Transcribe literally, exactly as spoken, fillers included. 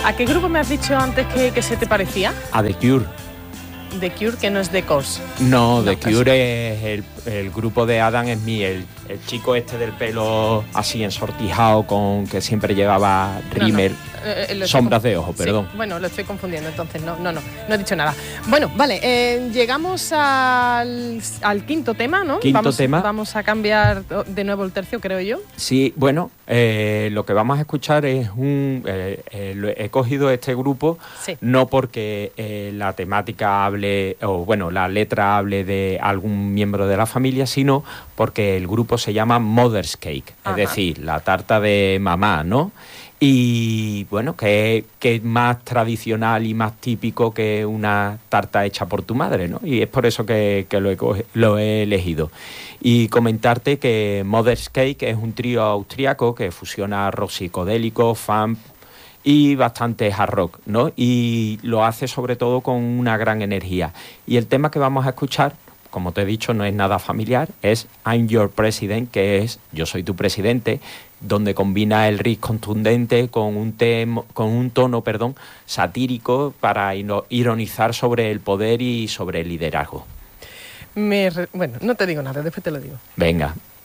¿A qué grupo me has dicho antes que, que se te parecía? A The Cure. The Cure, que no es The Cause. No, The No, Cure es el, el grupo de Adam Smith, el, el chico este del pelo así ensortijado con que siempre llevaba rímel, no, no. Eh, eh, sombras de ojo, perdón. Sí, bueno, lo estoy confundiendo, entonces no, no, no, no he dicho nada. Bueno, vale, eh, llegamos al, al quinto tema, ¿no? Quinto vamos, tema. Vamos a cambiar de nuevo el tercio, creo yo. Sí, bueno, eh, lo que vamos a escuchar es un... Eh, eh, lo- he cogido este grupo Sí. no porque eh, la temática hable, o bueno, la letra hable de algún miembro de la familia, sino porque el grupo se llama Mother's Cake, Ajá. es decir, la tarta de mamá, ¿no? Y bueno, que, que es más tradicional y más típico que una tarta hecha por tu madre, ¿no? Y es por eso que, que lo, he, coge- lo he elegido. Y comentarte que Mother's Cake es un trío austriaco que fusiona rock psicodélico, funk y bastante hard rock, ¿no? Y lo hace sobre todo con una gran energía. Y el tema que vamos a escuchar, como te he dicho, no es nada familiar, es I'm Your President, que es Yo soy tu presidente, donde combina el riff contundente con un, temo, con un tono perdón, satírico para ino- ironizar sobre el poder y sobre el liderazgo. Me re- bueno, no te digo nada, después te lo digo. Venga.